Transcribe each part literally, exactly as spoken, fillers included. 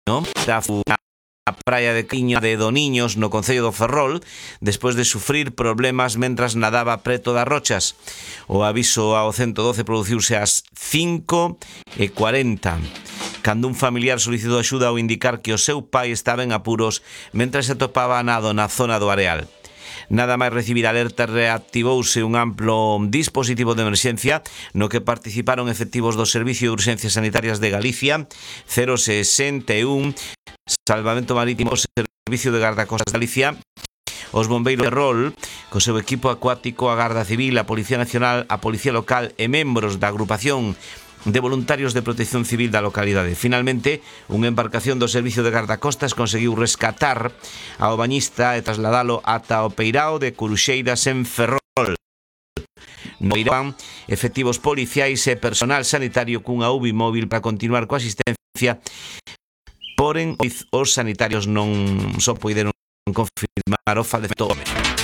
a praia de Quiña de Doniños no concello do Ferrol despois de sufrir problemas mentras nadaba preto das rochas. O aviso ao ciento doce produciuse ás cinco e cuarenta cando un familiar solicitou axuda ao indicar que o seu pai estaba en apuros mentras se atopaba a nado na zona do Areal. Nada máis recibir alerta, reactivouse un amplo dispositivo de emerxencia no que participaron efectivos do Servicio de Urxencias Sanitarias de Galicia, cero sesenta e un, Salvamento Marítimo, Servicio de Gardacostas de Galicia, os bombeiros de Ferrol, co seu equipo acuático, a Garda Civil, a Policía Nacional, a Policía Local e membros da agrupación de voluntarios de protección civil da localidade. Finalmente, unha embarcación do Servicio de Gardacostas conseguiu rescatar ao bañista e trasladalo ata o peirao de Curuxeiras en Ferrol. No irán efectivos policiais e personal sanitario cunha U B I móvil para continuar coa asistencia. Porén, os sanitarios non só puideron confirmar o falecemento do home.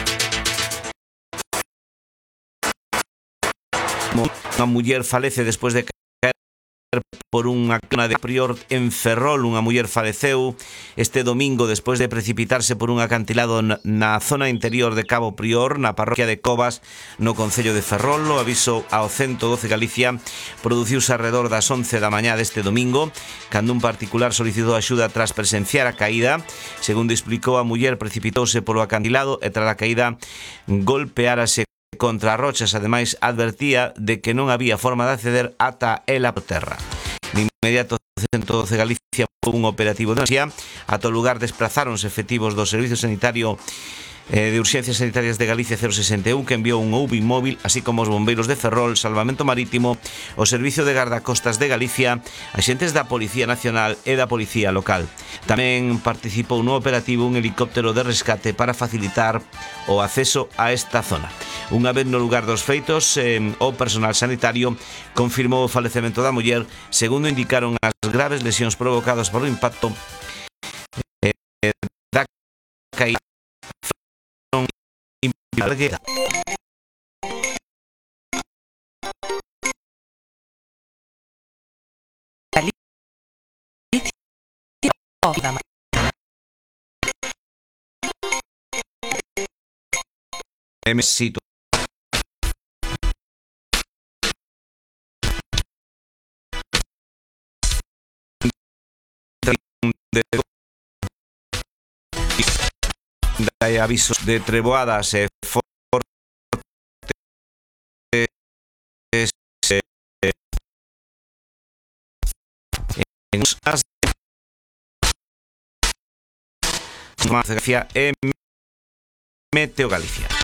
Unha muller falece despois de caer por unha cana de Prior en Ferrol. Unha muller faleceu este domingo despois de precipitarse por un acantilado na zona interior de Cabo Prior, na parroquia de Covas, no concello de Ferrol. O aviso ao ciento doce Galicia produciuse alrededor das once da mañá deste domingo, cando un particular solicitou axuda tras presenciar a caída. Segundo explicou, a muller precipitouse polo acantilado e tras a caída golpeárase contra rochas. Ademais, advertía de que non había forma de acceder ata ela por terra. De inmediato, ciento doce Galicia un operativo de emerxencia. Ata o lugar desplazáronse efectivos do Servicio Sanitario eh, de Urxencias Sanitarias de Galicia cero sesenta e un, que enviou un U B I móvil, así como os bombeiros de Ferrol, Salvamento Marítimo, o Servicio de Gardacostas de Galicia, axentes da Policía Nacional e da Policía Local. Tamén participou no operativo un helicóptero de rescate para facilitar o acceso a esta zona. Unha vez no lugar dos feitos, eh, o personal sanitario confirmou o falecemento da muller, segundo indicaron as graves lesións provocadas por o impacto eh, da caída. Necesito de avisos de treboadas e fortes en as de Galicia e Meteo Galicia.